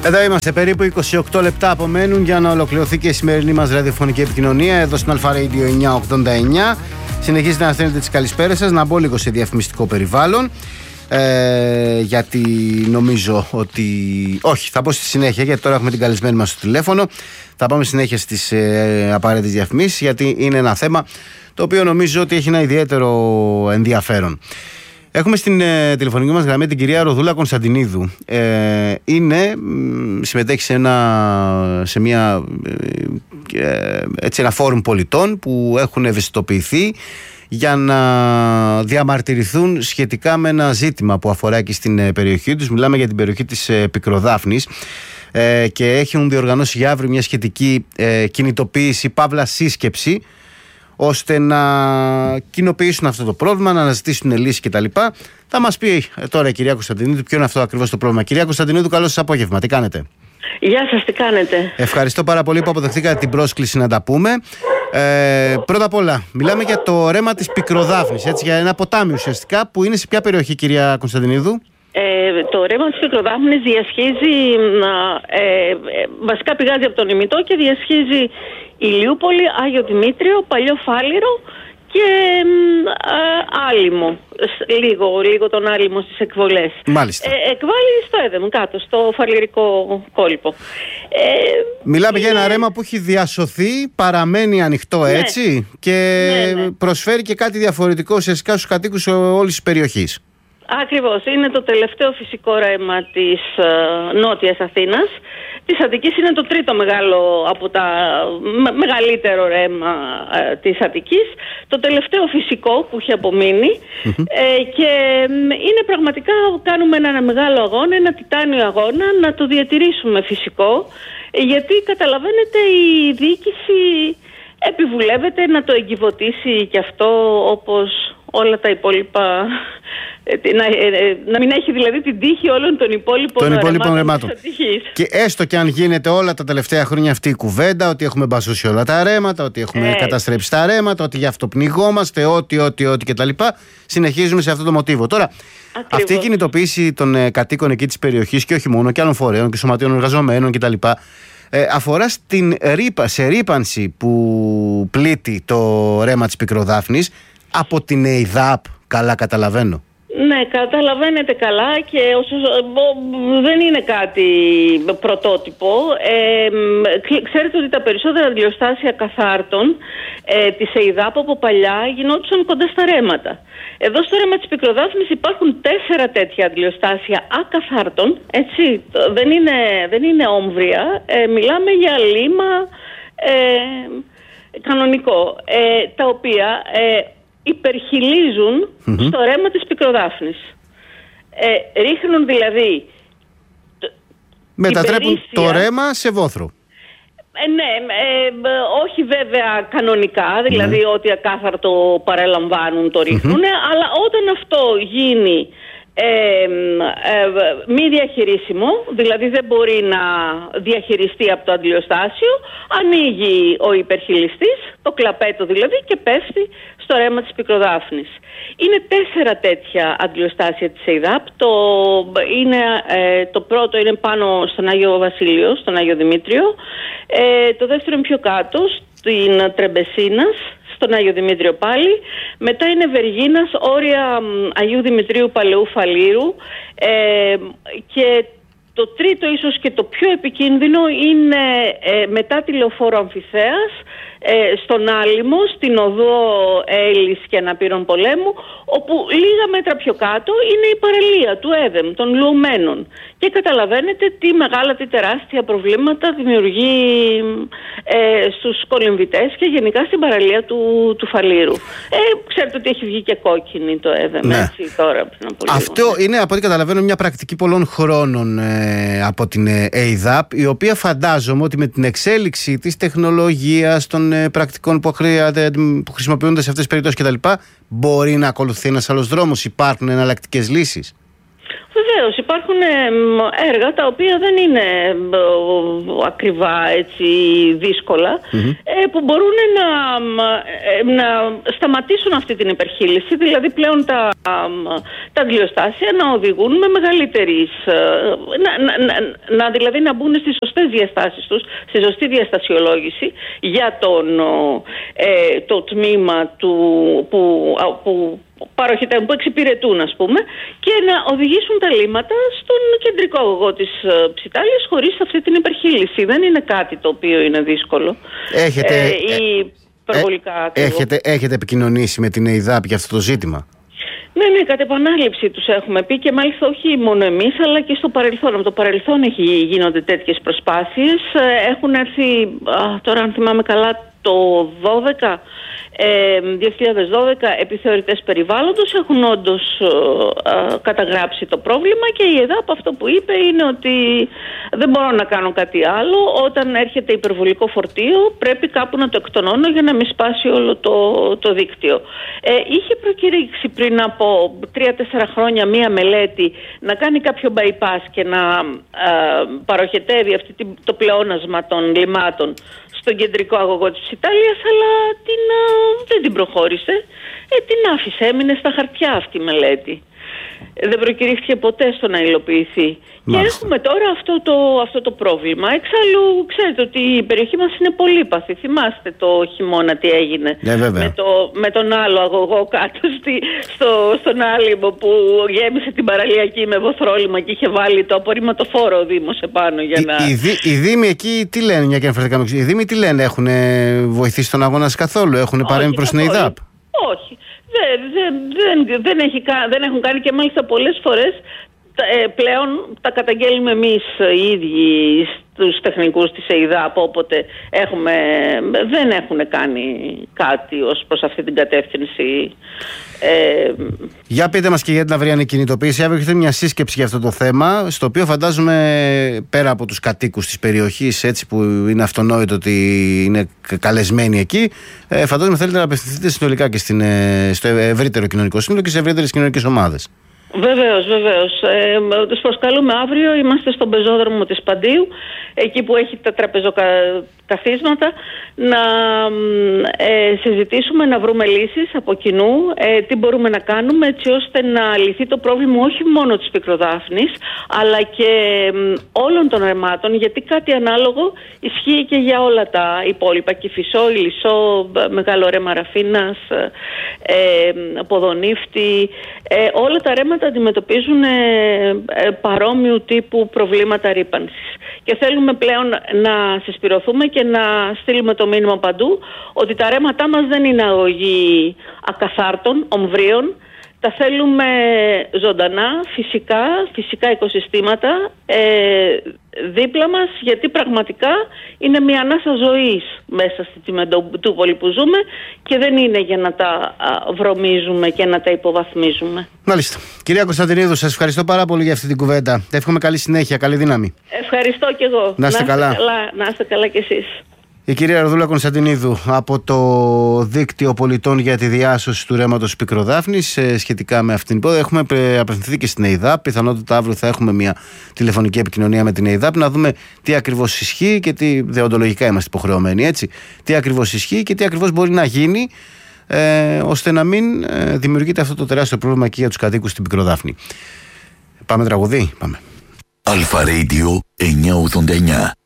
Εδώ είμαστε, περίπου 28 λεπτά απομένουν για να ολοκληρωθεί και η σημερινή μας ραδιοφωνική επικοινωνία εδώ στην Αλφα Radio 989. Συνεχίζετε να στέλνετε τις καλησπέρες σας, να μπω λίγο σε διαφημιστικό περιβάλλον. Γιατί νομίζω ότι... Όχι, θα μπω στη συνέχεια, γιατί τώρα έχουμε την καλεσμένη μας στο τηλέφωνο. Θα πάμε συνέχεια στις απαραίτητες διαφημίσεις, γιατί είναι ένα θέμα το οποίο νομίζω ότι έχει ένα ιδιαίτερο ενδιαφέρον. Έχουμε στην τηλεφωνική μας γραμμή την κυρία Ροδούλα Κωνσταντινίδου. Συμμετέχει σε ένα φόρουμ πολιτών που έχουν ευαισθητοποιηθεί για να διαμαρτυρηθούν σχετικά με ένα ζήτημα που αφορά και στην περιοχή τους. Μιλάμε για την περιοχή της Πικροδάφνης και έχουν διοργανώσει για αύριο μια σχετική κινητοποίηση, παύλα σύσκεψη, ώστε να κοινοποιήσουν αυτό το πρόβλημα, να αναζητήσουν λύση κτλ. Θα μας πει τώρα η κυρία Κωνσταντινίδου ποιο είναι αυτό ακριβώς το πρόβλημα. Κυρία Κωνσταντινίδου, καλό σας απόγευμα. Τι κάνετε? Γεια σας, τι κάνετε? Ευχαριστώ πάρα πολύ που αποδεχτήκατε την πρόσκληση να τα πούμε. Πρώτα απ' όλα, μιλάμε για το ρέμα της Πικροδάφνης, έτσι, για ένα ποτάμι ουσιαστικά, που είναι σε ποια περιοχή, κυρία Κωνσταντινίδου? Το ρέμα της Πικροδάφνης διασχίζει, βασικά πηγάζει από τον Ημιτό και διασχίζει Ηλιούπολη, Άγιο Δημήτριο, Παλιό Φάληρο και Άλυμο. Λίγο τον Άλυμο στις εκβολές. Μάλιστα. Εκβάλλει στο Έδεμ, κάτω, στο φαλυρικό κόλπο. Μιλάμε για ένα ρέμα που έχει διασωθεί, παραμένει ανοιχτό, ναι, έτσι, και προσφέρει και κάτι διαφορετικό ουσιαστικά στους κατοίκους όλης της περιοχής. Ακριβώς. Είναι το τελευταίο φυσικό ρέμα της Νότιας Αθήνας. Της Αττικής είναι το τρίτο μεγαλύτερο ρέμα της Αττικής. Το τελευταίο φυσικό που έχει απομείνει. Και είναι πραγματικά, κάνουμε ένα μεγάλο αγώνα, ένα τιτάνιο αγώνα, να το διατηρήσουμε φυσικό. Γιατί καταλαβαίνετε, η διοίκηση επιβουλεύεται να το εγκυβωτήσει και αυτό, όπως όλα τα υπόλοιπα, να μην έχει δηλαδή την τύχη όλων των υπόλοιπων ρεμάτων. Και έστω και αν γίνεται όλα τα τελευταία χρόνια αυτή η κουβέντα, ότι έχουμε μπασώσει όλα τα ρέματα, ότι έχουμε καταστρέψει τα ρέματα, ότι γι' αυτό πνιγόμαστε, ό,τι κτλ. Συνεχίζουμε σε αυτό το μοτίβο. Τώρα, αυτή η κινητοποίηση των κατοίκων εκεί της περιοχής, και όχι μόνο, και άλλων φορέων και σωματείων εργαζομένων κτλ., αφορά σε ρύπανση που πλήττει το ρέμα της Πικροδάφνης από την ΕΙΔΑΠ, καλά καταλαβαίνω? Ναι, καταλαβαίνετε καλά, και δεν είναι κάτι πρωτότυπο. Ξέρετε ότι τα περισσότερα αντιλιοστάσια καθάρτων της ΕΙΔΑΠ από παλιά γινόντουσαν κοντά στα ρέματα. Εδώ στο ρέμα της Πικροδάφνης υπάρχουν 4 τέτοια αντιλιοστάσια ακαθάρτων, έτσι, δεν είναι όμβρια, μιλάμε για λίμα κανονικό, τα οποία υπερχιλίζουν στο ρέμα της Πικροδάφνης. Ρίχνουν δηλαδή... Μετατρέπουν το ρέμα σε βόθρο. Όχι βέβαια κανονικά, δηλαδή ότι ακάθαρτο παραλαμβάνουν το ρίχνουν, αλλά όταν αυτό γίνει μη διαχειρίσιμο, δηλαδή δεν μπορεί να διαχειριστεί από το αντιλιοστάσιο, ανοίγει ο υπερχιλιστής, το κλαπέτο δηλαδή, και πέφτει στο ρέμα της Πικροδάφνης. Είναι 4 τέτοια αντιλιοστάσια της ΕΙΔΑΠ. Το πρώτο είναι πάνω στον Άγιο Βασίλειο, στον Άγιο Δημήτριο. Το δεύτερο είναι πιο κάτω, στην Τρεμπεσίνας, στον Άγιο Δημήτριο πάλι. Μετά είναι Βεργίνας, όρια Αγίου Δημητρίου Παλαιού Φαλήρου. Και το τρίτο, ίσως και το πιο επικίνδυνο, είναι μετά τη Λεωφόρο Αμφιθέας, στον Άλυμο, στην οδό Έλλης και Αναπήρων Πολέμου, όπου λίγα μέτρα πιο κάτω είναι η παραλία του Έδεμ, των Λουωμένων. Και καταλαβαίνετε τι μεγάλα, τι τεράστια προβλήματα δημιουργεί στους κολυμβητές και γενικά στην παραλία του Φαλήρου. Ξέρετε ότι έχει βγει και κόκκινη το Έδεμ, έτσι, τώρα. Αυτό είναι, από ό,τι καταλαβαίνω, μια πρακτική πολλών χρόνων από την ΕΙΔΑΠ, η οποία φαντάζομαι ότι με την εξέλιξη της τεχνολογίας, των πρακτικών που χρησιμοποιούνται σε αυτές τις περιπτώσεις κτλ., μπορεί να ακολουθεί ένας άλλος δρόμος? Υπάρχουν εναλλακτικές λύσεις? Βεβαίως, υπάρχουν έργα τα οποία δεν είναι ακριβά, έτσι, δύσκολα, που μπορούν να σταματήσουν αυτή την υπερχείληση, δηλαδή πλέον τα αντιλιοστάσια να οδηγούν με μεγαλύτερης, δηλαδή να μπουν στις σωστές διαστάσεις τους, στη σωστή διαστασιολόγηση για το τμήμα που παροχητών που εξυπηρετούν, ας πούμε, και να οδηγήσουν τα λίμματα στον κεντρικό αγωγό της Ψιτάλης χωρίς αυτή την υπερχείληση. Δεν είναι κάτι το οποίο είναι δύσκολο ή υπερβολικά ακριβό. Έχετε επικοινωνήσει με την ΕΙΔΑΠ για αυτό το ζήτημα? Ναι, κατ' επανάληψη τους έχουμε πει, και μάλιστα όχι μόνο εμείς αλλά και στο παρελθόν. Από το παρελθόν γίνονται τέτοιες προσπάθειες. Έχουν έρθει, τώρα αν θυμάμαι καλά, το 2012 επιθεωρητές περιβάλλοντος, έχουν όντως καταγράψει το πρόβλημα, και η ΕΔΑΠ αυτό που είπε είναι ότι δεν μπορώ να κάνω κάτι άλλο. Όταν έρχεται υπερβολικό φορτίο πρέπει κάπου να το εκτονώνω για να μην σπάσει όλο το δίκτυο. Είχε προκηρύξει πριν από 3-4 χρόνια μία μελέτη να κάνει κάποιο bypass και να παροχετεύει το πλεόνασμα των λιμάτων στον κεντρικό αγωγό της Ιταλίας, αλλά δεν την προχώρησε. Την άφησε, έμεινε στα χαρτιά αυτή η μελέτη. Δεν προκηρύχθηκε ποτέ στο να υλοποιηθεί. Μάλιστα. Και έχουμε τώρα αυτό το πρόβλημα. Εξάλλου, ξέρετε ότι η περιοχή μας είναι πολύπαθη. Θυμάστε το χειμώνα τι έγινε με τον άλλο αγωγό κάτω στον Άλυμο, που γέμισε την παραλιακή με βοθρόλιμα και είχε βάλει το απορριμματοφόρο ο Δήμος επάνω για να... Οι Δήμοι εκεί τι λένε, μια και αναφερθήκαμε, οι Δήμοι τι λένε, έχουν βοηθήσει τον αγώνα σας καθόλου, έχουν παρέμβει προς την ΕΙΔΑΠ? Όχι. Δεν έχουν κάνει, και μάλιστα πολλές φορές πλέον τα καταγγέλνουμε εμείς οι ίδιοι στους τεχνικούς της ΕΙΔΑΠ, όποτε δεν έχουν κάνει κάτι ως προς αυτή την κατεύθυνση. Για πείτε μας και για την αυριανή κινητοποίηση. Αύριο έχετε μια σύσκεψη για αυτό το θέμα, στο οποίο φαντάζομαι πέρα από τους κατοίκους της περιοχής, έτσι που είναι αυτονόητο ότι είναι καλεσμένοι εκεί, φαντάζομαι θέλετε να απευθυνθείτε συνολικά και στο ευρύτερο κοινωνικό σύνολο και σε ευρύτερες κοινωνικές ομάδες. Βεβαίως. Τους προσκαλούμε αύριο. Είμαστε στον πεζόδρομο της Παντίου, εκεί που έχει τα τραπεζοκαθίσματα, να συζητήσουμε, να βρούμε λύσεις από κοινού, τι μπορούμε να κάνουμε έτσι ώστε να λυθεί το πρόβλημα όχι μόνο της Πικροδάφνης, αλλά και όλων των ρεμάτων, γιατί κάτι ανάλογο ισχύει και για όλα τα υπόλοιπα, Κηφισό, Ηλισσό, Μεγάλο Ρέμα Ραφίνας, Ποδονύφτη. Όλα τα ρέματα αντιμετωπίζουν παρόμοιου τύπου προβλήματα ρύπανσης. Και θέλουμε πλέον να συσπηρωθούμε και να στείλουμε το μήνυμα παντού ότι τα ρέματά μας δεν είναι αγωγή ακαθάρτων, ομβρίων. Τα θέλουμε ζωντανά, φυσικά οικοσυστήματα δίπλα μας, γιατί πραγματικά είναι μια ανάσα ζωής μέσα στη Μετούπολη που ζούμε, και δεν είναι για να τα βρωμίζουμε και να τα υποβαθμίζουμε. Μάλιστα. Κυρία Κωνσταντινίδου, σας ευχαριστώ πάρα πολύ για αυτή την κουβέντα. Εύχομαι καλή συνέχεια, καλή δύναμη. Ευχαριστώ και εγώ. Να είστε καλά. Να είστε καλά κι εσείς. Η κυρία Ροδούλα Κωνσταντινίδου από το Δίκτυο Πολιτών για τη Διάσωση του Ρέματος Πικροδάφνης σχετικά με αυτήν την υπόθεση. Έχουμε απευθυνθεί και στην ΕΙΔΑΠ. Πιθανότατα αύριο θα έχουμε μια τηλεφωνική επικοινωνία με την ΕΙΔΑΠ να δούμε τι ακριβώς ισχύει και τι δεοντολογικά είμαστε υποχρεωμένοι, έτσι. Τι ακριβώς ισχύει και τι ακριβώς μπορεί να γίνει ώστε να μην δημιουργείται αυτό το τεράστιο πρόβλημα και για τους κατοίκους στην Πικροδάφνη. Πάμε τραγουδί, πάμε. Αλφα Radio 989.